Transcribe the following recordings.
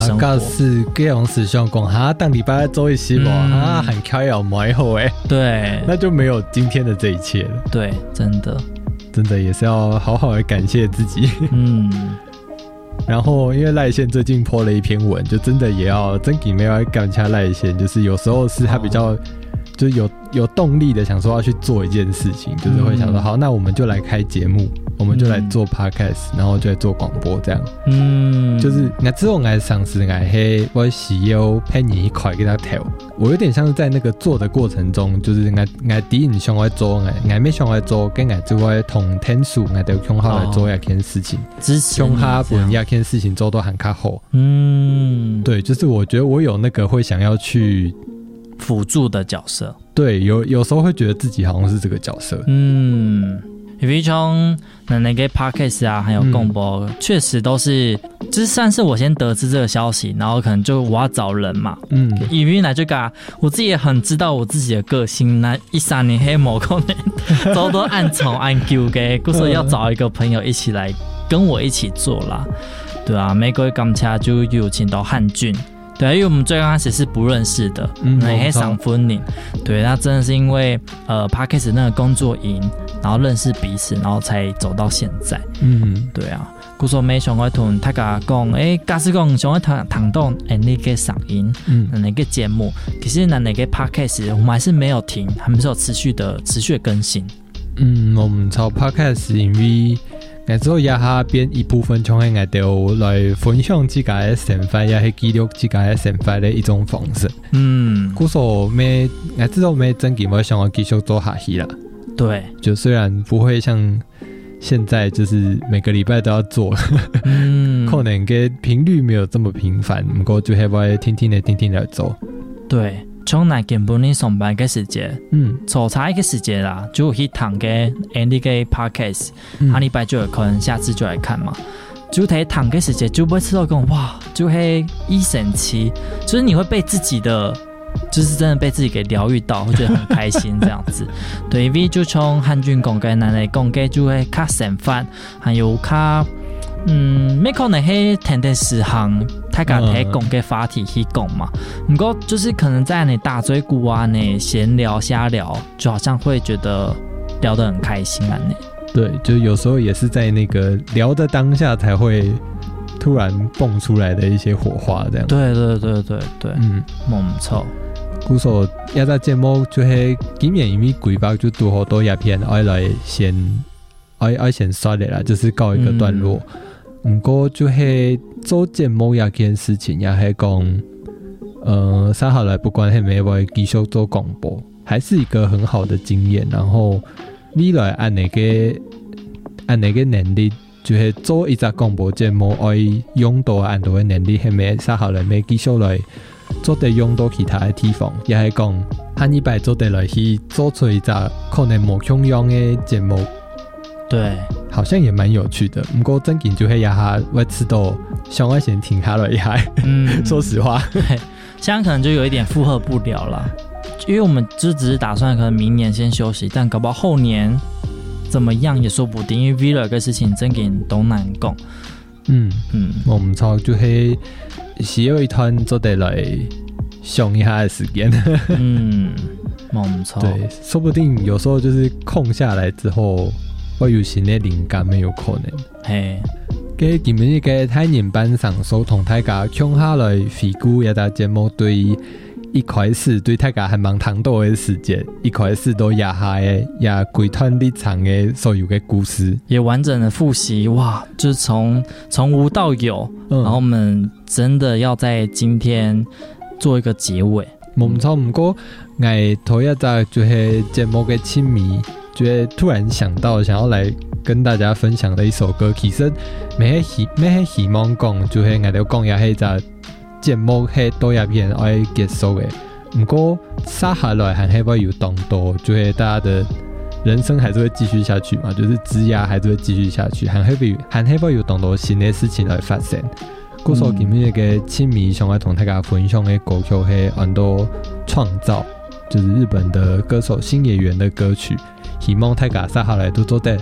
生活。 是这样思想讲哈，当礼拜做一些不啊，很开要买好哎， 对， 那就没有今天的这一切了。 对，真的也是要好好的感谢自己。然后因为赖宪最近 po 了一篇文，就真的也要真给没有感谢赖宪，就是有时候是他比较就是有动力的想说要去做一件事情，就是会想说好，那我们就来开节目，我们就来做 podcast，然后就来做广播这样。就是我之后我尝试我需要陪你一块给他跳，我有点像是在那个做的过程中，就是我第一想要做，我没想要做，跟我就会同天数，我就用好来做一件事情，用他本一件事情做都很较好。对，就是我觉得我有那个会想要去辅助的角色。 对，有时候会觉得自己好像是这个角色。 因为从那个 podcast 啊，还有广播，确实都是，就是算是我先得知这个消息，然后可能就我要找人嘛。因为呢，就我自己也很知道我自己的个性，那13年黑某可能都按从按 Q 给，所以要找一个朋友一起来跟我一起做啦。对啊，每个月感谢就有请到汉俊。对，因为我们最刚开始是不认识的，黑上分领。对，那真的是因为Podcast 那个工作营，然后认识彼此，然后才走到现在。对啊，故说没想过同他讲，假使讲想要谈到那个嗓音，那个节目，其实那个 Podcast 我们还是没有停，还是有持续的更新。 我们朝 Podcast 因为。我之後也下邊一部分從我哋來分享自己嘅想法，也係記錄自己嘅想法的一種方式。故所咩，我之後咩真嘅我想要繼續做下去啦。 對， 就雖然不會像現在就是每個禮拜都要做，可能嘅頻率沒有這麼頻繁，不過就係會天天嚟做。 對。從那根本你上班嘅時間，出差嘅時間啦，就去談嘅 Andy 嘅 podcast，下禮拜就有可能下次就來看嘛。就睇談嘅時間，就不會知道講哇，就係一神奇，就是你會被自己的，就是真的被自己給療癒到，會覺得很開心這樣子。對，因為就從漢俊講嘅，奶奶講嘅就會較生發，還有較。沒可能係天天時行，大家睇講嘅話題去講嘛。不過就是可能在你打嘴鼓啊，你閒聊瞎聊，就好像會覺得聊得很開心啊。 對，就有時候也是在那個聊的當下才會突然蹦出來的一些火花，這樣。 對，冇唔錯。 故所一隻節目就係今年因為規劃就拄好多一片愛來先刷嚟啦，就是告一個段落。不過就係做節目一件事情，也係講，接下來不管係咪會繼續做廣播，還是一個很好的經驗。然後未來按那個能力，就係做一隻廣播節目，要用到按到嘅能力，係咪接下來咪繼續來做得用到其他嘅地方，也係講下禮拜做得來去做出一隻可能冇用用嘅節目。 對， 好像也蠻有趣的。不過真緊就係下我知道想要先停下來一下。說實話， 現在可能就有一點負荷不了啦，因為我們就只是打算可能明年先休息，但搞不好後年怎麼樣也說不定，因為 Vlog 嘅事情真緊都難講。 我唔錯，就係需要一團做得來想一下嘅時間。 我唔錯。 對，說不定有時候就是空下來之後。會有新的靈感沒有可能。喺今日嘅太年班上，所同大家講下來回顧一個節目，對一開始對大家還蠻談到嘅時間，一開始都也下嘅也規團立場嘅所有嘅故事， 也完整的複習。哇，就是從無到有，然後我們真的要在今天做一個結尾。 冇錯，不過我頭一個就係節目嘅親密。覺得突然想到想要來跟大家分享的一首歌，其實沒希望講，就係我哋講也係個節目係多一片愛結束嘅。不過接下來還係會有更多，就係大家的人生還是會繼續下去嘛，就是職業還是會繼續下去，還係會有更多新的事情來發生。故所今日嘅親密想要同大家分享嘅歌曲係很多創造，就是日本的歌手新演員的歌曲。希望大家接下來都做得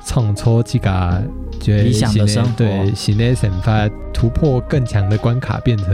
创出这个理想的生活， 对，新的想法突破更强的关卡，变成